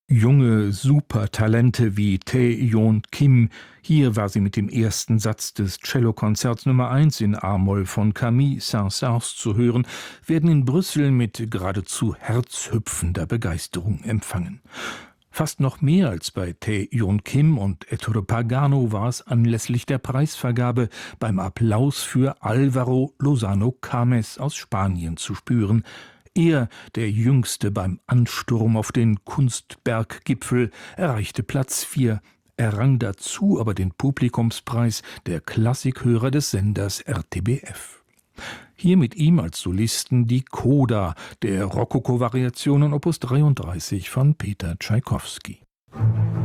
Junge Supertalente wie Tae-Yeon Kim, hier war sie mit dem ersten Satz des Cellokonzerts Nummer 1 in A-Moll von Camille Saint-Saëns zu hören, werden in Brüssel mit geradezu herzhüpfender Begeisterung empfangen. Fast noch mehr als bei Tae-Yeon Kim und Ettore Pagano war es anlässlich der Preisvergabe beim Applaus für Álvaro Lozano Cames aus Spanien zu spüren. Er, der Jüngste beim Ansturm auf den Kunstberggipfel, erreichte Platz 4, errang dazu aber den Publikumspreis der Klassikhörer des Senders RTBF. Hier mit ihm als Solisten die Coda der Rokoko-Variationen Opus 33 von Peter Tschaikowski.